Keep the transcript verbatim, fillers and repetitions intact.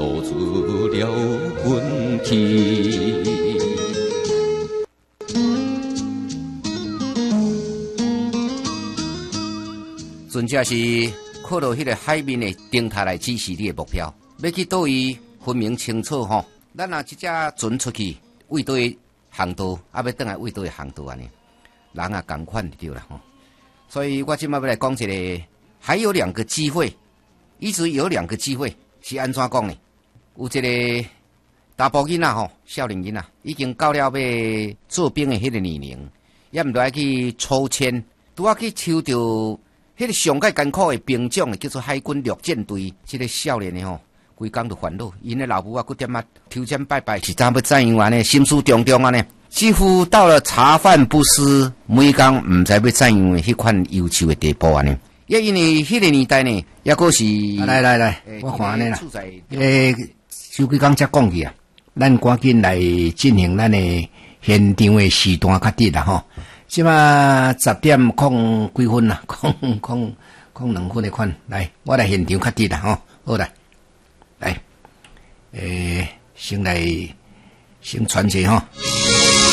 渡出了魂气。船只是靠到迄个海面的灯塔来指示你的目标，要去倒位分明清楚吼。咱若即只船出去，为倒位航道，啊要转来为倒位航道安尼，人也共款就对啦吼。所以我今麦要来讲一个，还有两个机会，一直有两个机会是安怎讲呢？有一个查甫囡仔吼，少年囡仔已经到了要做兵的迄个年龄，也毋爱去抽签，拄啊去抽到迄个上界艰苦的兵种，叫做海军陆战队。这个少年的吼，规工就烦恼，因的老母啊，搁点啊抽签拜拜，是怎要怎样安尼，心思重重安尼。几乎到了茶饭不思，每工毋知要怎样的迄款忧愁的地步安尼。也因为迄个年代呢，也阁是来来来，我看安尼啦。诶，就几工才讲去啊，咱赶紧来进行咱的现场的时段较直啦吼。即马十点空几分啦，空空空两分的款。来，我来现场较直啦吼。好来，来，诶，先来先传者吼。